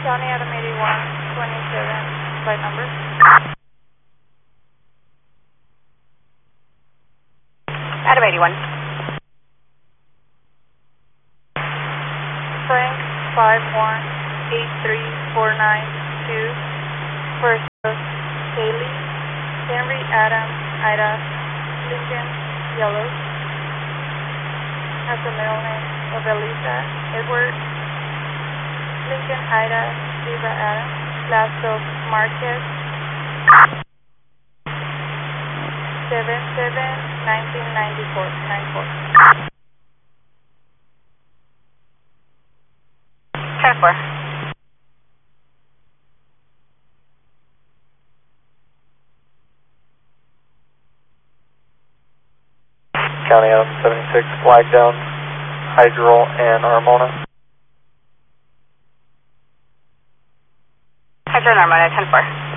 County Adam 8127, flight number. Adam 81. Frank 5183492, first of Haley, Henry Adam, Ida, Lincoln, Yellow. Has the middle name of Elisa, Edward, Lincoln, Ida, Eva Adam, last of Marquez, 7/7/1994. 10-4. County Adam 76, flag down, Hydro and Armona. Hydro and Armona, 10-4.